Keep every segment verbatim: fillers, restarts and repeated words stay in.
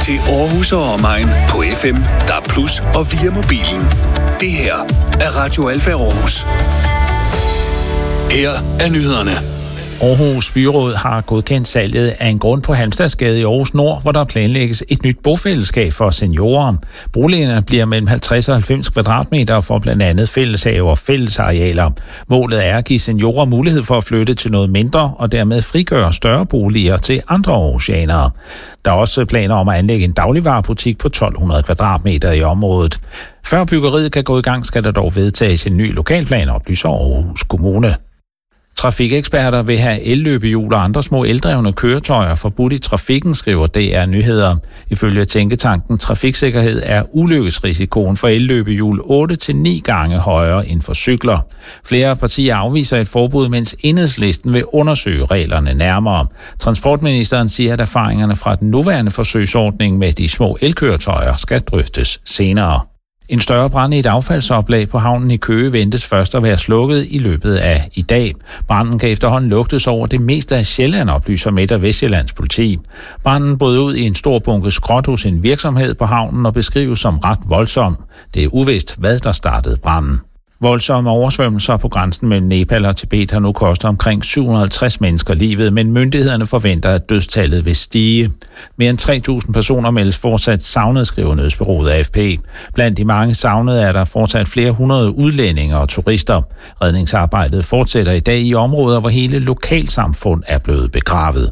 til Aarhus og omegn på F M, D A B plus, og via mobilen. Det her er Radio Alfa Aarhus. Her er nyhederne. Aarhus Byråd har godkendt salget af en grund på Halmstadsgade i Aarhus Nord, hvor der planlægges et nyt bofællesskab for seniorer. Boligerne bliver mellem halvtreds og halvfems kvadratmeter for blandt andet fælleshave og fællesarealer. Målet er at give seniorer mulighed for at flytte til noget mindre og dermed frigøre større boliger til andre aarhusianere. Der er også planer om at anlægge en dagligvarebutik på tolv hundrede kvadratmeter i området. Før byggeriet kan gå i gang, skal der dog vedtages en ny lokalplan, oplyser Aarhus Kommune. Trafikeksperter vil have elløbehjul og andre små eldrevne køretøjer forbudt i trafikken, skriver D R Nyheder. Ifølge tænketanken Trafiksikkerhed er ulykkesrisikoen for elløbehjul otte til ni gange højere end for cykler. Flere partier afviser et forbud, mens Enhedslisten vil undersøge reglerne nærmere. Transportministeren siger, at erfaringerne fra den nuværende forsøgsordning med de små elkøretøjer skal drøftes senere. En større brand i et affaldsoplag på havnen i Køge ventes først at være slukket i løbet af i dag. Branden kan efterhånden lugtes over det meste af Sjælland, oplyser Midt- og Vestjyllands politi. Branden brød ud i en stor bunke skrot hos en virksomhed på havnen og beskrives som ret voldsom. Det er uvist, hvad der startede branden. Voldsomme oversvømmelser på grænsen mellem Nepal og Tibet har nu kostet omkring syv hundrede og halvtreds mennesker livet, men myndighederne forventer, at dødstallet vil stige. Mere end tre tusind personer meldes fortsat savnet, skriver nyhedsbureauet A F P. Blandt de mange savnede er der fortsat flere hundrede udlændinge og turister. Redningsarbejdet fortsætter i dag i områder, hvor hele lokalsamfund er blevet begravet.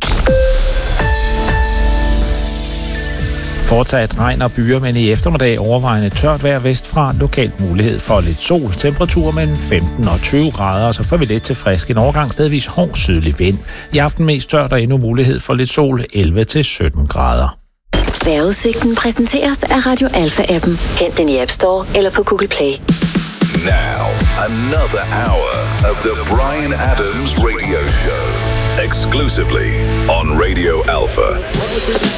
Fortsat regn og byer, men i eftermiddag overvejende tørt vejr vestfra. Lokalt mulighed for lidt sol. Temperatur mellem femten og tyve grader, så får vi lidt til frisk. En overgang stedvis hård sydlig vind. I aften mest tørt og endnu mulighed for lidt sol. elleve til sytten grader. Vejrudsigten præsenteres af Radio Alfa-appen. Hent den i App Store eller på Google Play. Now, another hour of the Bryan Adams Radio Show. Exclusively on Radio Alfa.